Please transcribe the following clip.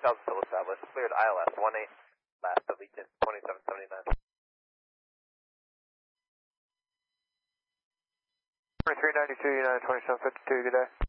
4000 still established. Cleared ILS 18, last Allegiant 2779. 2392, United 2752, good day.